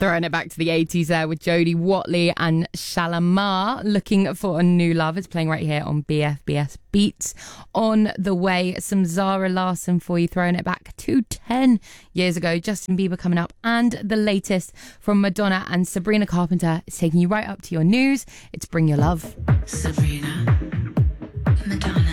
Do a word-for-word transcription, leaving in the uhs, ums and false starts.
Throwing it back to the eighties there with Jodie Watley and Shalamar. Looking for a New Love. It's playing right here on B F B S Beats. On the way, some Zara Larsson for you. Throwing it back to ten years ago. Justin Bieber coming up. And the latest from Madonna and Sabrina Carpenter is taking you right up to your news. It's Bring Your Love. Sabrina.